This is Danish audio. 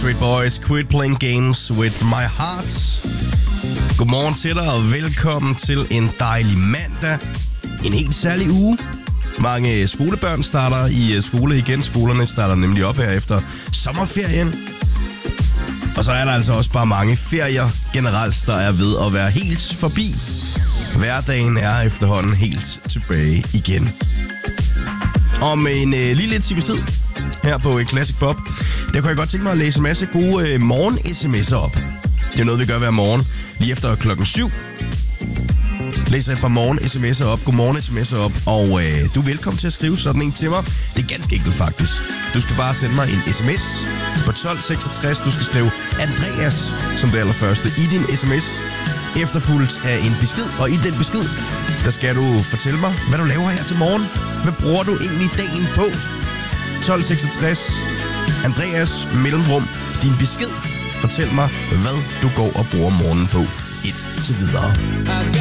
Backstreet Boys, Quit Playing Games With My Heart. Godmorgen til dig, og velkommen til en dejlig mandag. En helt særlig uge. Mange skolebørn starter i skole igen. Skolerne starter nemlig op her efter sommerferien. Og så er der altså også bare mange ferier generelt, der er ved at være helt forbi. Hverdagen er efterhånden helt tilbage igen. Om en lille times tid her på Classic Pop, der kunne jeg godt tænke mig at læse en masse gode morgen-sms'er op. Det er noget, vi gør hver morgen, lige efter 7:00. Læser et par morgen-sms'er op, godmorgen-sms'er op, og du er velkommen til at skrive sådan en til mig. Det er ganske enkelt faktisk. Du skal bare sende mig en sms på 1266. Du skal skrive Andreas som det allerførste i din sms, efterfulgt af en besked, og i den besked, der skal du fortælle mig, hvad du laver her til morgen. Hvad bruger du egentlig dagen på? 1266, Andreas, mellemrum, din besked. Fortæl mig, hvad du går og bruger morgenen på indtil videre.